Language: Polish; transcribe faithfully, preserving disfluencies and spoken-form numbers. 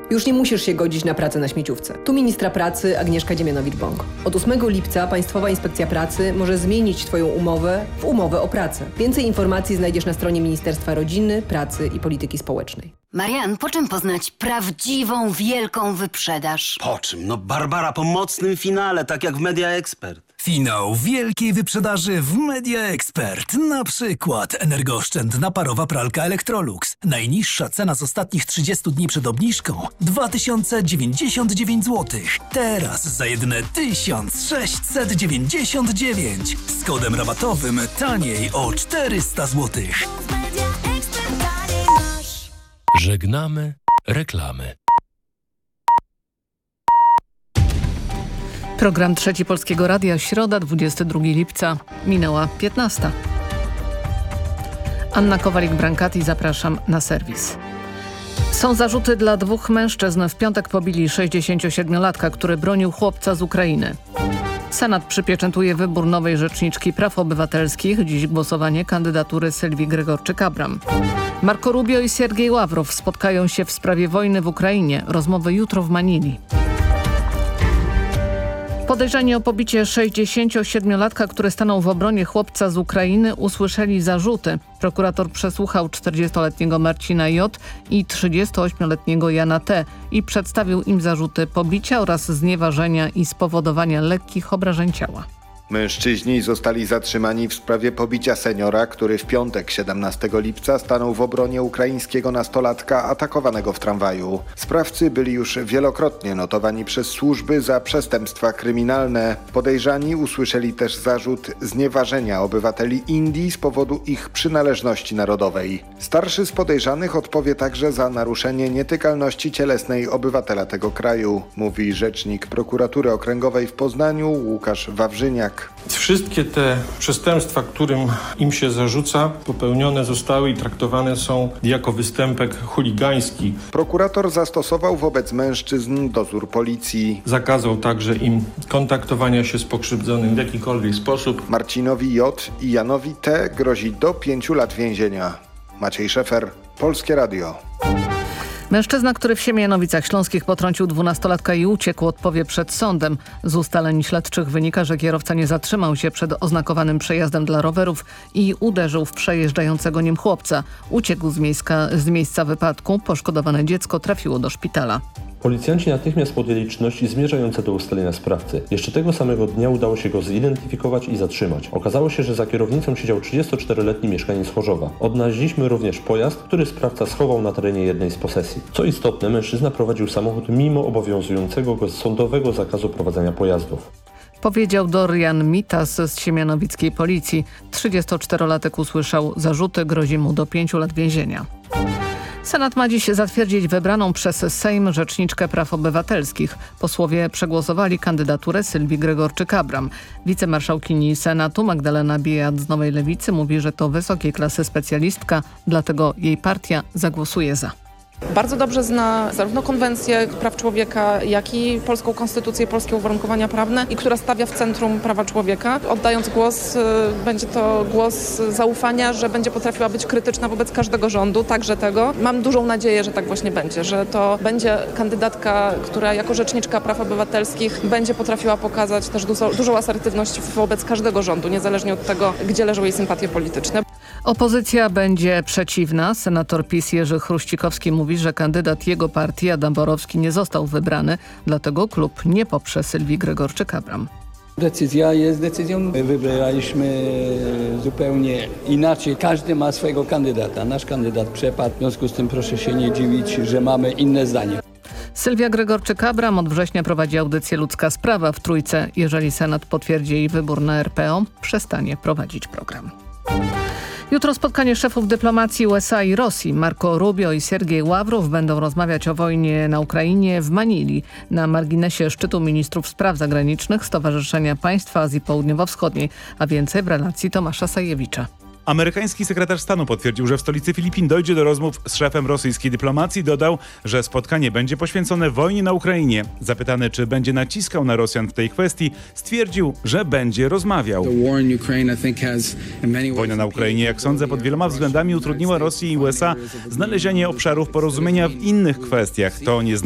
Już nie musisz się godzić na pracę na śmieciówce. Tu ministra pracy Agnieszka Dziemianowicz-Bąk. Od ósmego lipca Państwowa Inspekcja Pracy może zmienić Twoją umowę w umowę o pracę. Więcej informacji znajdziesz na stronie Ministerstwa Rodziny, Pracy i Polityki Społecznej. Marian, po czym poznać prawdziwą, wielką wyprzedaż? Po czym? No Barbara, po mocnym finale, tak jak w Media Expert. Finał wielkiej wyprzedaży w Media Expert. Na przykład energooszczędna parowa pralka Electrolux. Najniższa cena z ostatnich trzydziestu dni przed obniżką dwa tysiące dziewięćdziesiąt dziewięć złotych. Teraz za jedyne tysiąc sześćset dziewięćdziesiąt dziewięć. Z kodem rabatowym taniej o czterysta złotych. Żegnamy reklamy. Program Trzeci Polskiego Radia, środa, dwudziestego drugiego lipca, minęła piętnasta. Anna Kowalik-Brankati, zapraszam na serwis. Są zarzuty dla dwóch mężczyzn. W piątek pobili sześćdziesięciosiedmiolatka, który bronił chłopca z Ukrainy. Senat przypieczętuje wybór nowej rzeczniczki praw obywatelskich. Dziś głosowanie kandydatury Sylwii Gregorczyk-Abram. Marco Rubio i Siergiej Ławrow spotkają się w sprawie wojny w Ukrainie. Rozmowy jutro w Manili. Podejrzani o pobicie sześćdziesięciosiedmiolatka, który stanął w obronie chłopca z Ukrainy, usłyszeli zarzuty. Prokurator przesłuchał czterdziestoletniego Marcina J. i trzydziestoośmioletniego Jana T. i przedstawił im zarzuty pobicia oraz znieważenia i spowodowania lekkich obrażeń ciała. Mężczyźni zostali zatrzymani w sprawie pobicia seniora, który w piątek siedemnastego lipca stanął w obronie ukraińskiego nastolatka atakowanego w tramwaju. Sprawcy byli już wielokrotnie notowani przez służby za przestępstwa kryminalne. Podejrzani usłyszeli też zarzut znieważenia obywateli Indii z powodu ich przynależności narodowej. Starszy z podejrzanych odpowie także za naruszenie nietykalności cielesnej obywatela tego kraju, mówi rzecznik prokuratury okręgowej w Poznaniu Łukasz Wawrzyniak. Wszystkie te przestępstwa, którym im się zarzuca, popełnione zostały i traktowane są jako występek chuligański. Prokurator zastosował wobec mężczyzn dozór policji. Zakazał także im kontaktowania się z pokrzywdzonym w jakikolwiek sposób. Marcinowi J. i Janowi T. grozi do pięciu lat więzienia. Maciej Szefer, Polskie Radio. Mężczyzna, który w Siemianowicach Śląskich potrącił dwunastolatka i uciekł, odpowie przed sądem. Z ustaleń śledczych wynika, że kierowca nie zatrzymał się przed oznakowanym przejazdem dla rowerów i uderzył w przejeżdżającego nim chłopca. Uciekł z, miejska, z miejsca wypadku. Poszkodowane dziecko trafiło do szpitala. Policjanci natychmiast podjęli czynności zmierzające do ustalenia sprawcy. Jeszcze tego samego dnia udało się go zidentyfikować i zatrzymać. Okazało się, że za kierownicą siedział trzydziestoczteroletni mieszkaniec Chorzowa. Odnaleźliśmy również pojazd, który sprawca schował na terenie jednej z posesji. Co istotne, mężczyzna prowadził samochód mimo obowiązującego go sądowego zakazu prowadzenia pojazdów. Powiedział Dorian Mitas z siemianowickiej policji. trzydziestoczterolatek usłyszał zarzuty, grozi mu do pięciu lat więzienia. Senat ma dziś zatwierdzić wybraną przez Sejm rzeczniczkę praw obywatelskich. Posłowie przegłosowali kandydaturę Sylwii Gregorczyk-Abram. Wicemarszałkini Senatu Magdalena Biejat z Nowej Lewicy mówi, że to wysokiej klasy specjalistka, dlatego jej partia zagłosuje za. Bardzo dobrze zna zarówno konwencję praw człowieka, jak i polską konstytucję, polskie uwarunkowania prawne i która stawia w centrum prawa człowieka. Oddając głos, będzie to głos zaufania, że będzie potrafiła być krytyczna wobec każdego rządu, także tego. Mam dużą nadzieję, że tak właśnie będzie, że to będzie kandydatka, która jako rzeczniczka praw obywatelskich będzie potrafiła pokazać też dużo, dużą asertywność wobec każdego rządu, niezależnie od tego, gdzie leżą jej sympatie polityczne. Opozycja będzie przeciwna. Senator PiS Jerzy Chruścikowski mówi, że kandydat jego partii Adam Borowski nie został wybrany, dlatego klub nie poprze Sylwii Gregorczyk-Abram. Decyzja jest decyzją. Wybraliśmy zupełnie inaczej. Każdy ma swojego kandydata. Nasz kandydat przepadł, w związku z tym proszę się nie dziwić, że mamy inne zdanie. Sylwia Gregorczyk-Abram od września prowadzi audycję Ludzka Sprawa w Trójce. Jeżeli Senat potwierdzi jej wybór na R P O, przestanie prowadzić program. Jutro spotkanie szefów dyplomacji U S A i Rosji. Marco Rubio i Siergiej Ławrow będą rozmawiać o wojnie na Ukrainie w Manili na marginesie szczytu ministrów spraw zagranicznych Stowarzyszenia Państw Azji Południowo-Wschodniej, a więcej w relacji Tomasza Sajewicza. Amerykański sekretarz stanu potwierdził, że w stolicy Filipin dojdzie do rozmów z szefem rosyjskiej dyplomacji. Dodał, że spotkanie będzie poświęcone wojnie na Ukrainie. Zapytany, czy będzie naciskał na Rosjan w tej kwestii, stwierdził, że będzie rozmawiał. Wojna na Ukrainie, jak sądzę, pod wieloma względami utrudniła Rosji i U S A znalezienie obszarów porozumienia w innych kwestiach. To nie znaczy,